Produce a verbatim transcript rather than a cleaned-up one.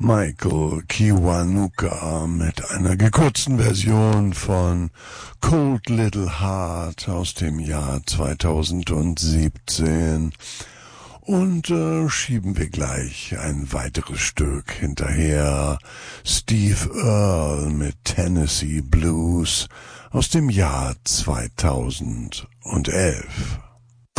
Michael Kiwanuka mit einer gekürzten Version von Cold Little Heart aus dem Jahr zweitausendsiebzehn. Und äh, schieben wir gleich ein weiteres Stück hinterher. Steve Earle mit Tennessee Blues aus dem Jahr zweitausendelf.